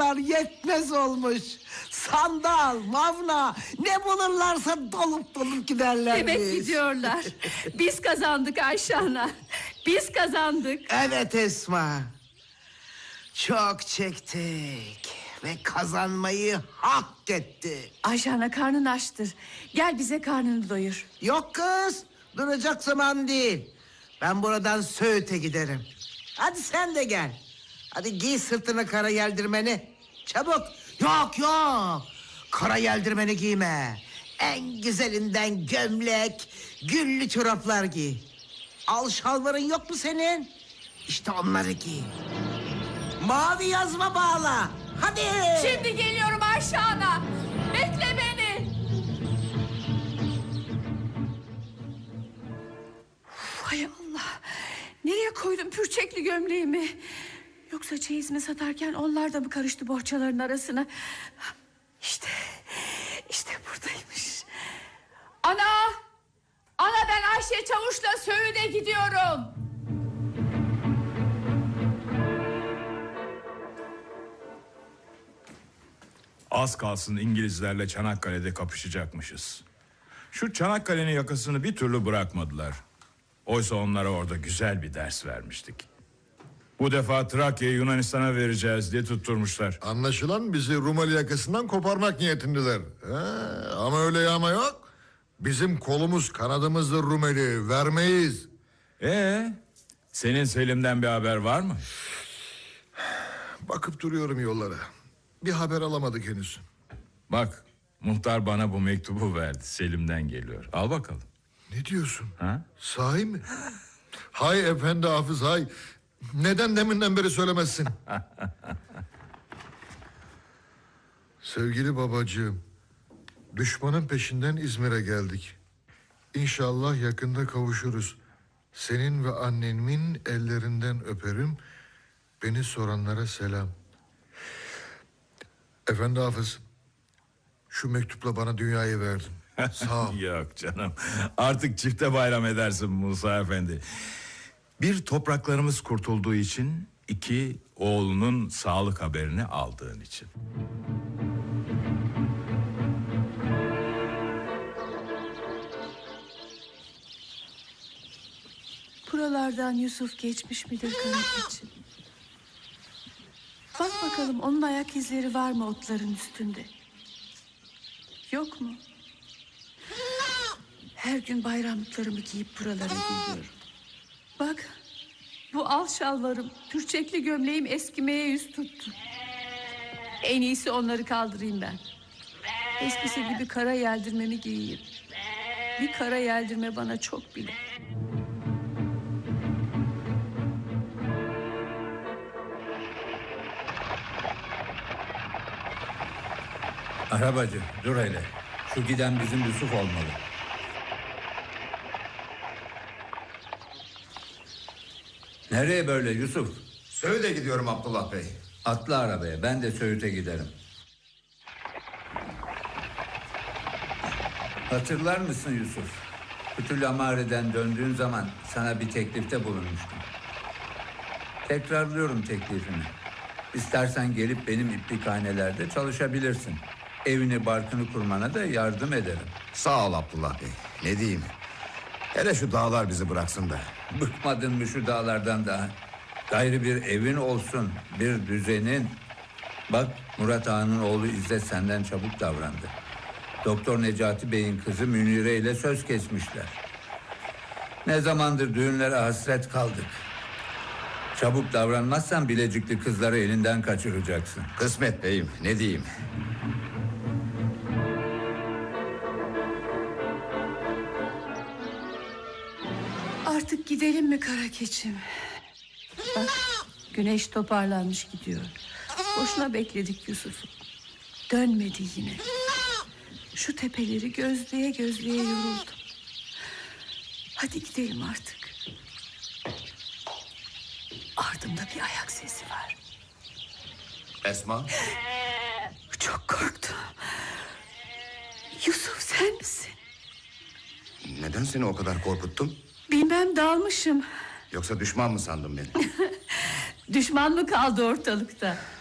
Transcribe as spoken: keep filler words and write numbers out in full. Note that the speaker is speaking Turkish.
kadar yetmez olmuş. Sandal, mavna, ne bulurlarsa dolup dolup giderler. Demek gidiyorlar. Biz kazandık Ayşe ana. Biz kazandık. Evet Esma. Çok çektik ve kazanmayı hak etti. Ayşe ana karnın açtır. Gel bize karnını doyur. Yok kız, duracak zaman değil. Ben buradan Söğüt'e giderim. Hadi sen de gel. Hadi giy sırtına kara yeldirmeni. Çabuk. Yok yok. Kara yeldirmeni giyme. En güzelinden gömlek, güllü çoraplar giy. Al şalvarın yok mu senin? İşte onları giy. Mavi yazma bağla. Hadi. Şimdi geliyorum Ayşe ana. Bekle beni. Hay Allah. Nereye koydum pürçekli gömleğimi? Yoksa çeyizimi satarken onlar da mı karıştı bohçaların arasına? İşte, işte buradaymış. Ana! Ana ben Ayşe Çavuş'la Söğüt'e gidiyorum. Az kalsın İngilizlerle Çanakkale'de kapışacakmışız. Şu Çanakkale'nin yakasını bir türlü bırakmadılar. Oysa onlara orada güzel bir ders vermiştik. Bu defa Trakya'yı Yunanistan'a vereceğiz diye tutturmuşlar. Anlaşılan bizi Rumeli yakasından koparmak niyetindeler. He, ama öyle yağma yok. Bizim kolumuz kanadımızdır Rumeli, vermeyiz. Ee, senin Selim'den bir haber var mı? Bakıp duruyorum yollara. Bir haber alamadık henüz. Bak, muhtar bana bu mektubu verdi. Selim'den geliyor. Al bakalım. Ne diyorsun? Ha? Sahi mi? Hay efendi Hafız hay. Neden deminden beri söylemezsin? Sevgili babacığım, düşmanın peşinden İzmir'e geldik. İnşallah yakında kavuşuruz. Senin ve annemin ellerinden öperim. Beni soranlara selam. Efendi Hafız, şu mektupla bana dünyayı verdin. Sağ ol. Yok canım. Artık çifte bayram edersin Musa Efendi. Bir, topraklarımız kurtulduğu için. İki, oğlunun sağlık haberini aldığın için. Buralardan Yusuf geçmiş midir Karakeçim? Bak bakalım onun ayak izleri var mı otların üstünde? Yok mu? Her gün bayramlıklarımı giyip buralara geliyorum. Bak, bu al şalvarım, pürçekli gömleğim eskimeye yüz tuttu. En iyisi onları kaldırayım ben. Eskisi gibi kara yeldirmemi giyeyim. Bir kara yeldirme bana çok bile. Arabacı dur hele. Şu giden bizim Yusuf olmalı. Nereye böyle Yusuf? Söğüt'e gidiyorum Abdullah Bey. Atla arabaya, ben de Söğüt'e giderim. Hatırlar mısın Yusuf? Kütülamareden döndüğün zaman sana bir teklifte bulunmuştum. Tekrarlıyorum teklifimi. İstersen gelip benim iplikhanelerde çalışabilirsin. Evini barkını kurmana da yardım ederim. Sağ ol Abdullah Bey. Ne diyeyim? Hele şu dağlar bizi bıraksın da. Bıkmadın mı şu dağlardan daha? Gayrı bir evin olsun, bir düzenin. Bak Murat Ağa'nın oğlu İzzet senden çabuk davrandı. Doktor Necati Bey'in kızı Münire ile söz kesmişler. Ne zamandır düğünlere hasret kaldık. Çabuk davranmazsan Bilecikli kızları elinden kaçıracaksın. Kısmet beyim, ne diyeyim? Artık gidelim mi Karakeçim? Bak, güneş toparlanmış gidiyor. Boşuna bekledik Yusuf'u. Dönmedi yine. Şu tepeleri gözleye gözleye yoruldum. Hadi gidelim artık. Ardımda bir ayak sesi var. Esma? Çok korktum. Yusuf sen misin? Neden seni o kadar korkuttum? Bilmem, dalmışım. Yoksa düşman mı sandın beni? Düşman mı kaldı ortalıkta?